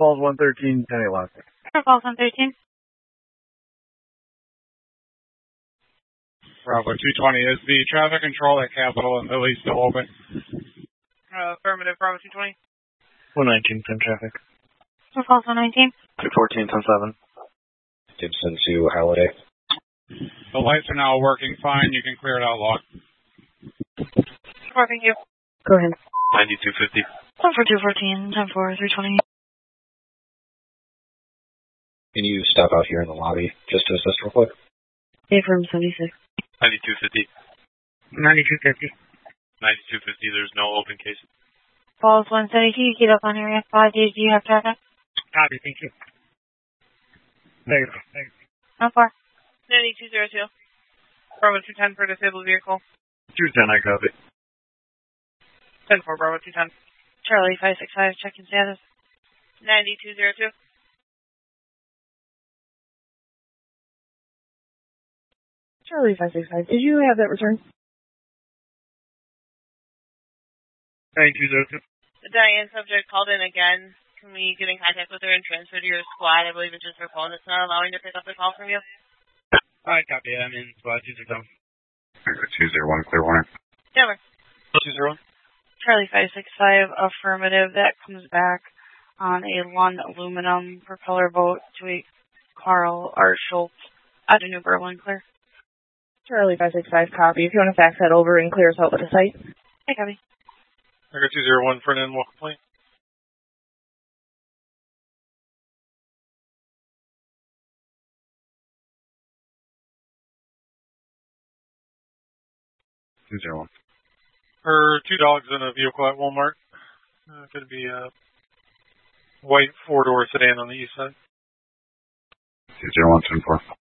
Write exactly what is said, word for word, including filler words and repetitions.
Falls one thirteen, ten eleven. Falls one thirteen. Bravo two twenty, is the traffic control at Capitol and Lily still open? Uh, affirmative, Bravo two twenty. one nineteen, ten traffic. Falls one nineteen. two fourteen, ten seven. Gibson to Halliday. The lights are now working fine. You can clear it out, log. Thank you. Go ahead. ninety-two fifty. one for two fourteen, ten four, three twenty. Can you step out here in the lobby just to assist real quick? A firm seventy-six. ninety-two fifty. ninety-two fifty. ninety-two fifty, there's no open cases. Falls one seventy-two, keep up on area five. Do you have traffic? Copy, thank you. Negative. Negative. How far? ninety-two zero two. Bravo two ten for disabled vehicle. two ten, I copy. ten four, Bravo two ten. Charlie five six five, checking status. ninety-two zero two. Charlie five six five, did you have that return? ninety-two zero two. The Diane subject called in again. Can we get in contact with her and transfer to your squad? I believe it's just her phone that's not allowing to pick up the call from you. Alright, copy. I'm in squad two zero seven. two zero one, clear warning. Never. two zero one. Charlie five six five, affirmative. That comes back on a Lund aluminum propeller boat to a Carl R. Schultz out of New Berlin, clear. Charlie five six five, copy. If you want to fax that over and clear us out with the site. Hey, copy. I got two zero one for an animal complaint. two zero one. For two dogs in a vehicle at Walmart. Uh, going to be a white four-door sedan on the east side. two zero one, ten four.